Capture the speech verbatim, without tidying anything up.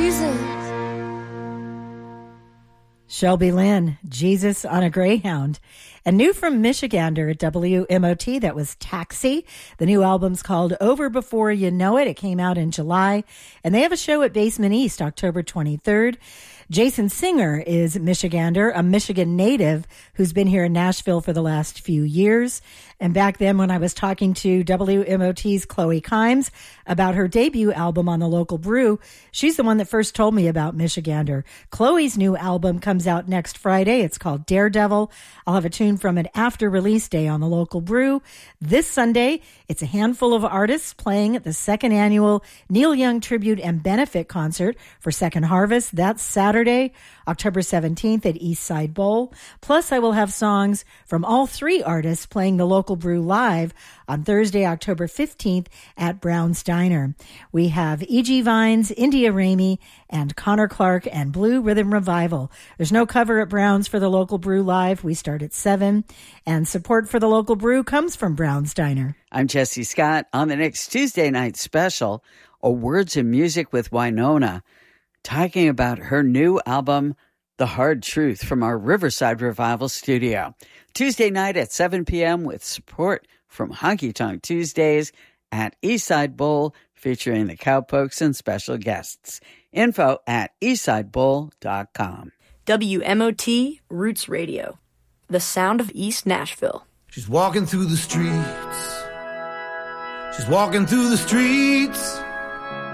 Jesus. Shelby Lynn, Jesus on a Greyhound. And new from Michigander at W M O T, that was Taxi. The new album's called Over Before You Know It. It came out in July. And they have a show at Basement East, October twenty-third. Jason Singer is Michigander, a Michigan native who's been here in Nashville for the last few years. And back then when I was talking to W M O T's Chloe Kimes about her debut album on the Local Brew, she's the one that first told me about Michigander. Chloe's new album comes out next Friday. It's called Daredevil. I'll have a tune from it after release day on the Local Brew. This Sunday, it's a handful of artists playing at the second annual Neil Young Tribute and Benefit Concert for Second Harvest. That's Saturday, October seventeenth at East Side Bowl. Plus, I will have songs from all three artists playing the Local Brew live on Thursday, October fifteenth at Brown's Diner. We have E G Vines, India Ramey, and Connor Clark and Blue Rhythm Revival. There's no cover at Brown's for the Local Brew live. We start at seven, and support for the Local Brew comes from Brown's Diner. I'm Jesse Scott. On the next Tuesday night special, a Words and Music with Winona, talking about her new album, The Hard Truth, from our Riverside Revival studio. Tuesday night at seven p.m. with support from Honky Tonk Tuesdays at Eastside Bowl, featuring the Cowpokes and special guests. Info at eastside bowl dot com. W M O T Roots Radio, the sound of East Nashville. She's walking through the streets. She's walking through the streets.